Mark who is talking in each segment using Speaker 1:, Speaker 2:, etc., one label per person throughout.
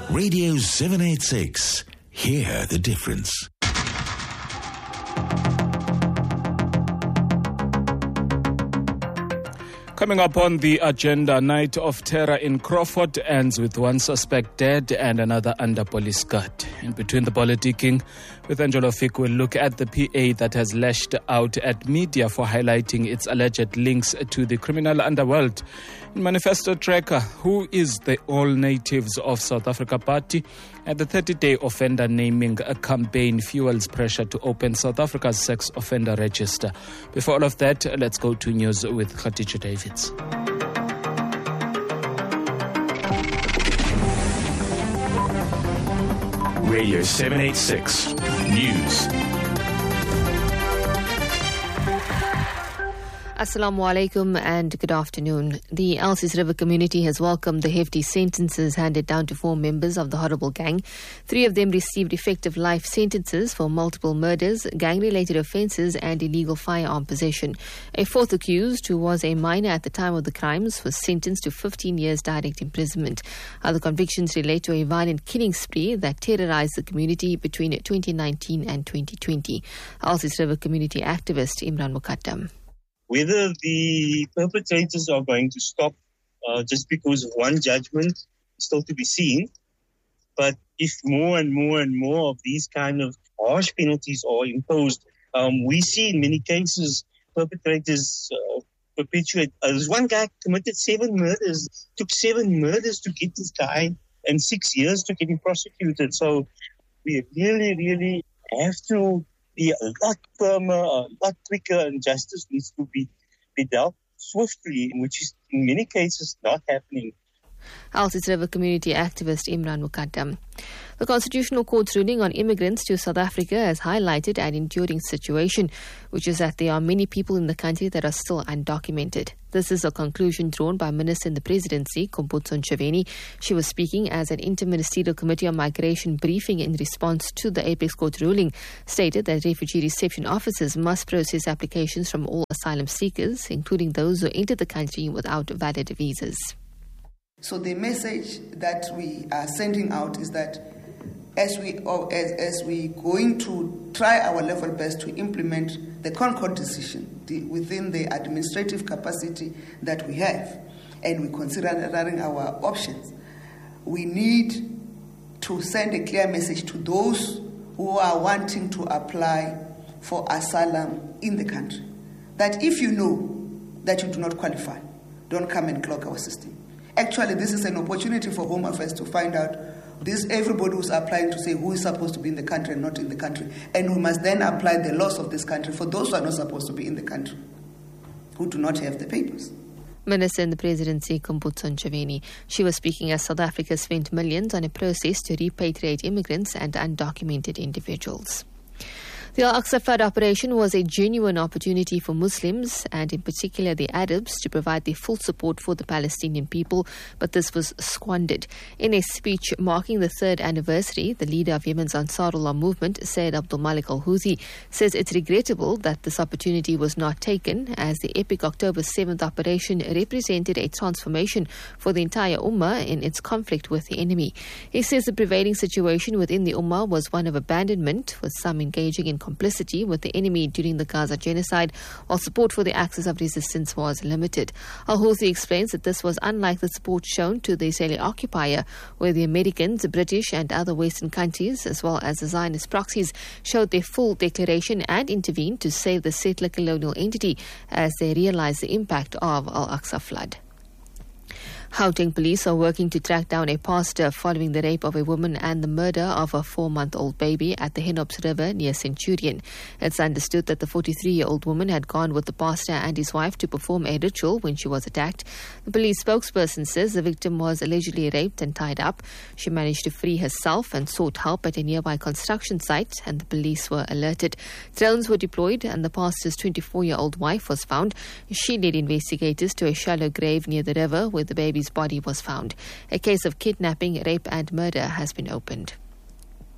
Speaker 1: Radio 786. Hear the difference.
Speaker 2: Coming up on the agenda, night of terror in Crawford ends with one suspect dead and another under police guard. In Between the Politicking, with Angelo Fick, we'll look at the PA that has lashed out at media for highlighting its alleged links to the criminal underworld. In Manifesto Tracker, who is the All Natives of South Africa party? And the 30-day offender naming campaign fuels pressure to open South Africa's sex offender register. Before all of that, let's go to news with Khadija Davids.
Speaker 1: Radio 786. News.
Speaker 3: Assalamu alaikum and good afternoon. The Elsies River community has welcomed the hefty sentences handed down to 4 members of the horrible gang. 3 of them received effective life sentences for multiple murders, gang-related offences and illegal firearm possession. A 4th accused, who was a minor at the time of the crimes, was sentenced to 15 years direct imprisonment. Other convictions relate to a violent killing spree that terrorised the community between 2019 and 2020. Elsies River community activist Imran Muqaddam.
Speaker 4: Whether the perpetrators are going to stop just because of one judgment is still to be seen. But if more and more and more of these kind of harsh penalties are imposed, we see in many cases perpetrators perpetuate. There's one guy committed 7 murders, took 7 murders to get this guy and 6 years to get him prosecuted. So we really, really have to be a lot firmer, a lot quicker, and justice needs to be dealt swiftly, which is in many cases not happening.
Speaker 3: Elsies River community activist Imran Muqaddam. The Constitutional Court's ruling on immigrants to South Africa has highlighted an enduring situation, which is that there are many people in the country that are still undocumented. This is a conclusion drawn by Minister in the Presidency, Komputso Ntshavheni. She was speaking as an Interministerial Committee on Migration briefing in response to the Apex Court ruling, stated that refugee reception officers must process applications from all asylum seekers, including those who enter the country without valid visas.
Speaker 5: So the message that we are sending out is that as we going to try our level best to implement the Concord decision within the administrative capacity that we have, and we considering our options, we need to send a clear message to those who are wanting to apply for asylum in the country, that if you know that you do not qualify, don't come and clog our system. Actually, this is an opportunity for Home Affairs to find out everybody who's applying to say who is supposed to be in the country and not in the country, and who must then apply the laws of this country for those who are not supposed to be in the country, who do not have the papers.
Speaker 3: Minister in the Presidency, Komputso Ntshavheni. She was speaking as South Africa spent millions on a process to repatriate immigrants and undocumented individuals. The Al-Aqsa flood operation was a genuine opportunity for Muslims, and in particular the Arabs, to provide their full support for the Palestinian people, but this was squandered. In a speech marking the 3rd anniversary, the leader of Yemen's Ansarullah movement, Sayyid Abdul Malik al-Houthi, says it's regrettable that this opportunity was not taken, as the epic October 7th operation represented a transformation for the entire Ummah in its conflict with the enemy. He says the prevailing situation within the Ummah was one of abandonment, with some engaging in complicity with the enemy during the Gaza genocide, while support for the axis of resistance was limited. Al-Houthi explains that this was unlike the support shown to the Israeli occupier, where the Americans, the British and other Western countries, as well as the Zionist proxies, showed their full declaration and intervened to save the settler colonial entity as they realized the impact of Al-Aqsa flood. Gauteng police are working to track down a pastor following the rape of a woman and the murder of a 4-month-old baby at the Hennops River near Centurion. It's understood that the 43-year-old woman had gone with the pastor and his wife to perform a ritual when she was attacked. The police spokesperson says the victim was allegedly raped and tied up. She managed to free herself and sought help at a nearby construction site, and the police were alerted. Drones were deployed and the pastor's 24-year-old wife was found. She led investigators to a shallow grave near the river where the baby's body was found. A case of kidnapping, rape and murder has been opened.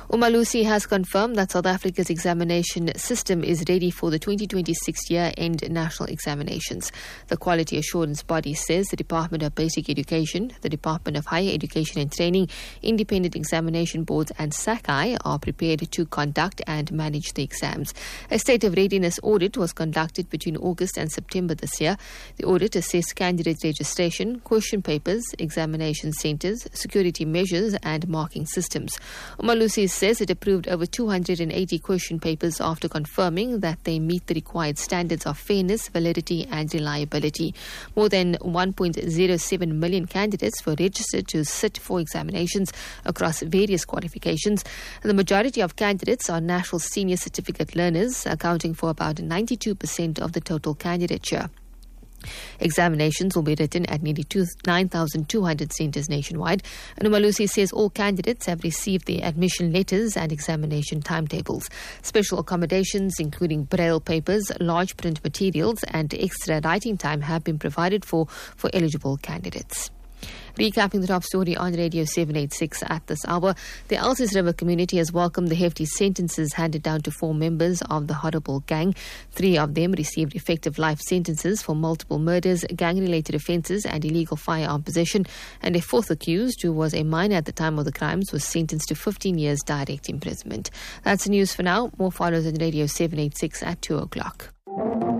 Speaker 3: Umalusi has confirmed that South Africa's examination system is ready for the 2026 year-end national examinations. The quality assurance body says the Department of Basic Education, the Department of Higher Education and Training, Independent Examination Boards and SACI are prepared to conduct and manage the exams. A state of readiness audit was conducted between August and September this year. The audit assessed candidate registration, question papers, examination centres, security measures and marking systems. Umalusi says it approved over 280 question papers after confirming that they meet the required standards of fairness, validity and reliability. More than 1.07 million candidates were registered to sit for examinations across various qualifications. And the majority of candidates are national senior certificate learners, accounting for about 92% of the total candidature. Examinations will be written at nearly 9,200 centres nationwide. And Umalusi says all candidates have received their admission letters and examination timetables. Special accommodations, including braille papers, large print materials and extra writing time have been provided for eligible candidates. Recapping the top story on Radio 786 at this hour, the Elsies River community has welcomed the hefty sentences handed down to 4 members of the Horrible gang. 3 of them received effective life sentences for multiple murders, gang-related offences and illegal firearm possession. And a 4th accused, who was a minor at the time of the crimes, was sentenced to 15 years direct imprisonment. That's the news for now. More follows on Radio 786 at 2 o'clock.